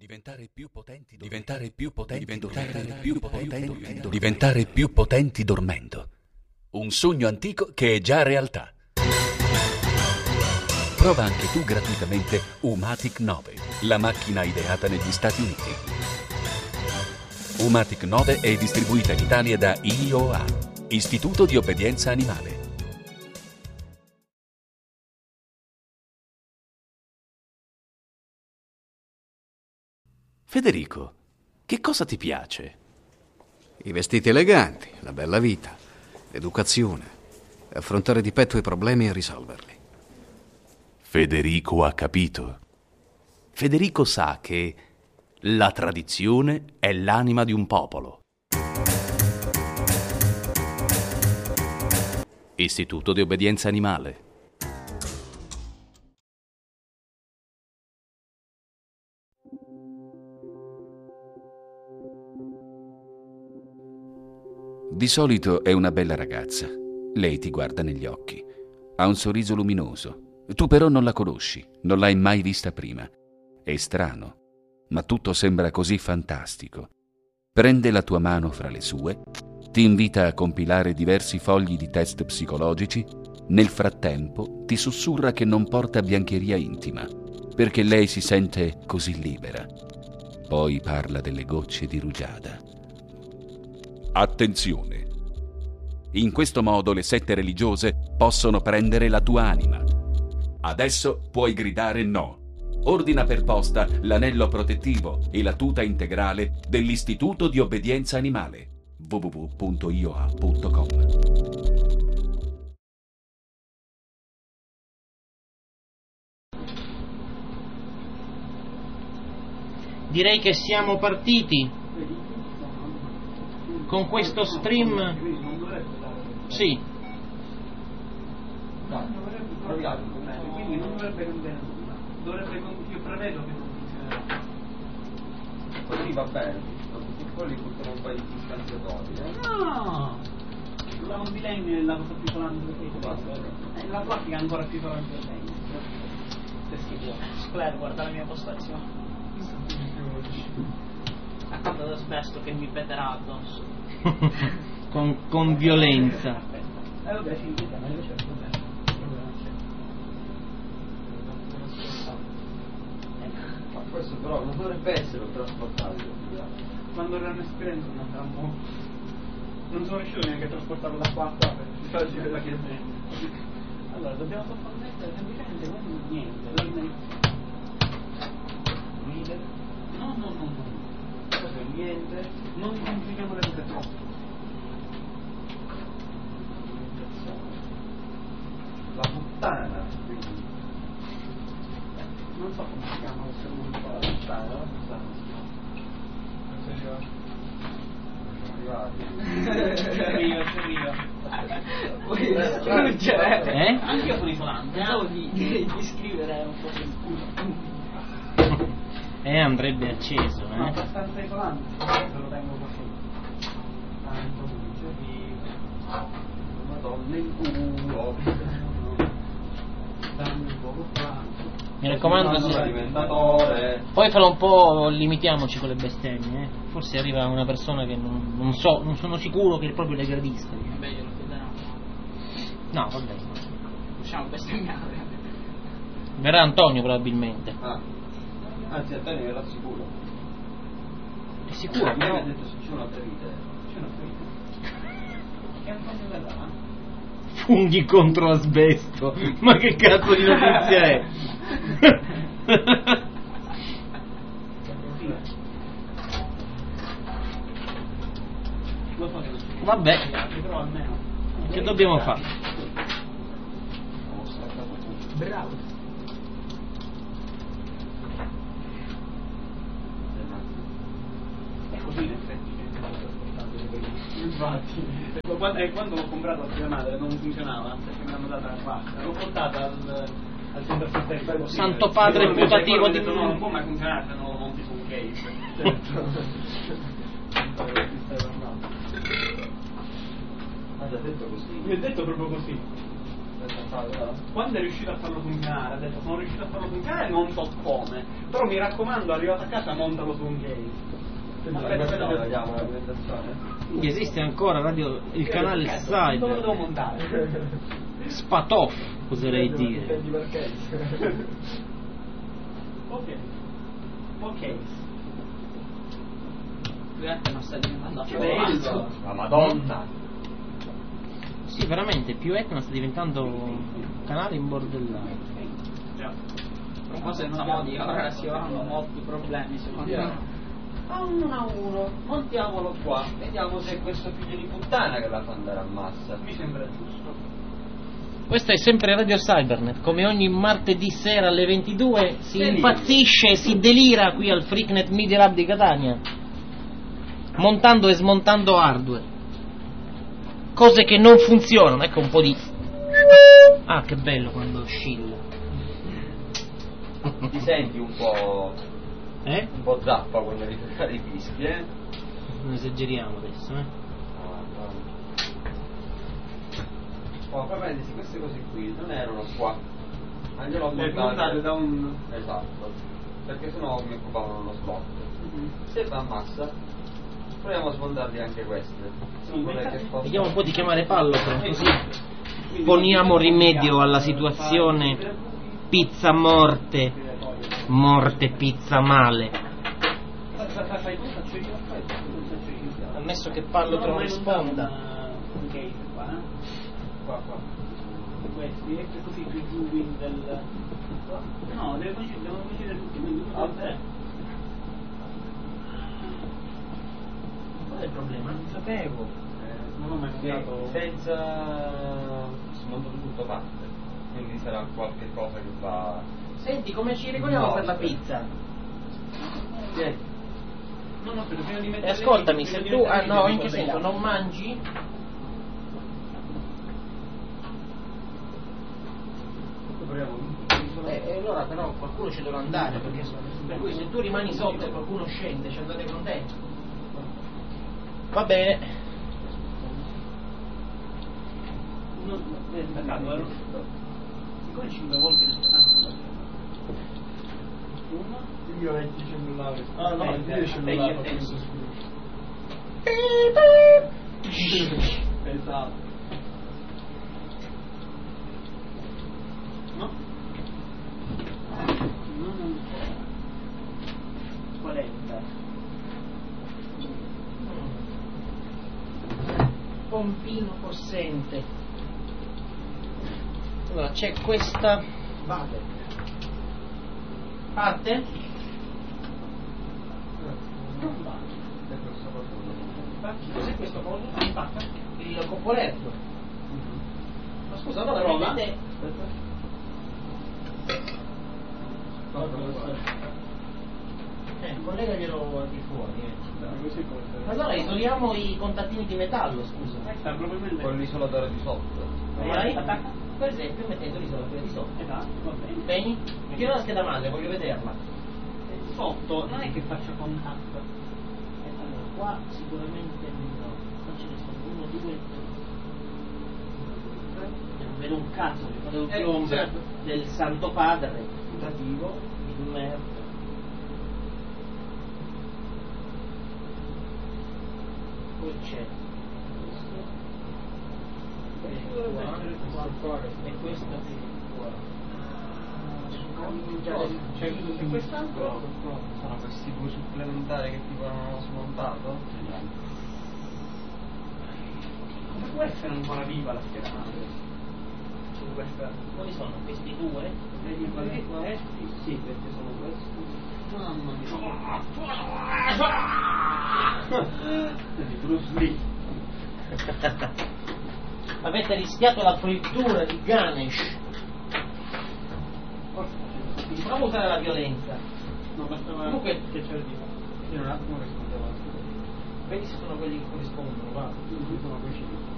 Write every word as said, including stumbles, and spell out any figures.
Diventare più potenti, diventare più potenti, diventare più potenti, diventare più potenti dormendo. Un sogno antico che è già realtà. Prova anche tu gratuitamente Umatic nove, la macchina ideata negli Stati Uniti. Umatic nove è distribuita in Italia da I O A, Istituto di Obbedienza Animale. Federico, che cosa ti piace? I vestiti eleganti, la bella vita, l'educazione, affrontare di petto i problemi e risolverli. Federico ha capito. Federico sa che la tradizione è l'anima di un popolo. Istituto di Obbedienza Animale. Di solito è una bella ragazza. Lei ti guarda negli occhi. Ha un sorriso luminoso. Tu però non la conosci, non l'hai mai vista prima. È strano, ma tutto sembra così fantastico. Prende la tua mano fra le sue, ti invita a compilare diversi fogli di test psicologici. Nel frattempo ti sussurra che non porta biancheria intima, perché lei si sente così libera. Poi parla delle gocce di rugiada. Attenzione! In questo modo le sette religiose possono prendere la tua anima. Adesso puoi gridare no. Ordina per posta l'anello protettivo e la tuta integrale dell'Istituto di Obbedienza Animale. w w w punto i o a punto com. Direi che siamo partiti con questo stream. Sì. Quindi non dovrebbe cambiare nulla. Dovrebbe, io prevedo che non funzionerà. Così va bene. Poi li buttano un paio di distanziatori. Eh? No! La mobilegno è la cosa più isolante che eh, la plastica è ancora più isolante del legno. Che schifo. Scler, guarda la mia postazione. A quanto d'asbesto che mi peterà addosso. con, con violenza. Eh vabbè, sì, ma io cerco bene. Ma questo però non dovrebbe essere trasportabile. Quando erano esperienza non andrà molto. Non sono riuscito neanche a trasportarlo da qua a qua per farci vedere che prende. Allora, dobbiamo sottomettere semplicemente non niente. No, no, no, no. Questo è niente. Non complichiamo le cose troppo. La puttana, quindi. Non so come si chiama questo mondo qua, la puttana, la puttana. Non sei arrivati. Ci arriva, ci arriva. Eh? Anche io sono isolante, pensavo di, di, di scrivere un po' di culo. Eh, andrebbe acceso, eh? No, abbastanza isolante, se lo tengo così. Tanto ci arriva. Madonna in culo. Dammi un po' tanto. Mi raccomando, se... poi fra un po' limitiamoci con le bestemmie, eh? Forse arriva una persona che non, non so, non sono sicuro che proprio le gradisca. Beh, glielo chiederò. No, va bene. Lasciamo bestemmiare. Verrà Antonio probabilmente. Ah. Anzi, Antonio verrà sicuro. È sicuro? Mi aveva detto se c'è un'altra vita. C'è un'altra vita. Che Antonio verrà? Funghi contro asbesto. Ma che cazzo di notizia è? Vabbè, però almeno che dobbiamo fare? Bravo. È così in effetti. Infatti, quando, eh, quando l'ho comprato a mia madre non funzionava perché me l'hanno data la pasta. L'ho portata al, al centro assistenza. Santo padre putativo di... No, non può mai funzionare se non lo monti su un case. Ha già detto così. Mi ha detto proprio così. Quando è riuscito a farlo funzionare, ha detto sono riuscito a farlo funzionare, non so come, però mi raccomando, arrivato a casa montalo su un game. Vediamo la presentazione. Quindi esiste ancora radio, il canale Cyber. Dove lo devo montare? Spatoff, oserei dire. Ok. Ok. Non sta diventando bello. La Madonna. Sì, veramente, più Etna sta diventando un canale imbordellato. Già. A proposito di modi, ora si avranno molti problemi secondo me. A uno a uno, montiamolo qua, vediamo se è questo figlio di puttana che la fa andare a massa. Mi sembra giusto. Questo è sempre Radio Cybernet, come ogni martedì sera alle ventidue si impazzisce e si delira qui al Freaknet Media Lab di Catania, montando e smontando hardware, cose che non funzionano. Ecco un po' di... Ah, che bello quando oscilla. Ti senti un po'... Eh? un po' zappa quando rifare i fischi, eh? Non esageriamo adesso, eh? Oh, poi prendesi queste cose qui, non erano qua. Ma glielo ho Le montate puntate da un... Esatto. Perché sennò mi occupavano uno slot. Mm-hmm. Se va a massa, proviamo a smontarli anche queste. Se non vorrei che fosse... Vediamo un po' di chiamare Pallocro, così poniamo rimedio alla situazione pizza morte, morte pizza male. Ammesso che Pallocro non risponda. Qua, qua. Questi, e così più giù del... No, deve coincidere, devono coincidere tutti, quindi uno, due, tre. Qual è il problema? Non sapevo. Eh, non ho mai notato... Senza... smontato tutto parte. Quindi sarà qualche cosa che va... Senti, come ci regoliamo No, per la aspetta. pizza? Vieni. No, no, però prima di E mettere... ascoltami, se tu... Ah no, in che senso? Non mangi? Eh, e allora però qualcuno ci dovrà andare, perché per cui se tu rimani sotto e qualcuno scende, ci andate con te. Va bene. Non... Eh, attaccato, ero... Siccome cinque volte nel canale... Uno... Il mio vecchio cellulare. Ah no, il mio cellulare fa questo Esatto. No? No, no. Qual è il Pompino possente. Allora c'è questa. Vale. Parte? Non va. Cos'è questo coso? Attacca. Il coppoletto. Ma scusa, allora Prova. vedete. Eh, collegaglielo al di fuori, eh. Così può essere. Allora isoliamo i contattini di metallo, scusa. Sta probabilmente... Con l'isolatore di sotto. Vai, attacca. Per esempio mettendo l'isolatore di sotto. Esatto, va bene. Bene? Mi tiro la scheda madre, voglio vederla. Sotto non è che faccia contatto. Allora, qua sicuramente no. Qua ce ne sono uno, due, tre. Non vedo un cazzo, mi fate un Eh, piombo certo. del Santo Padre, cattivo, di merda. Poi c'è questo, questo qua, e questo qua. C'è quest'altro? Sono questi due supplementari che tipo hanno smontato? Come può essere ancora viva la scheda madre? Su questa... Quali sono questi due? Vedi quali questi? Sì, questi sono questi. Mamma mia. Di Bruce Lee. Avete rischiato la frittura di Ganesh. Vi provo a usare la violenza. No, bastava Comunque- che c'era di... Io un attimo rispondeva. Vedi se sono quelli che corrispondono, va. Sono questi.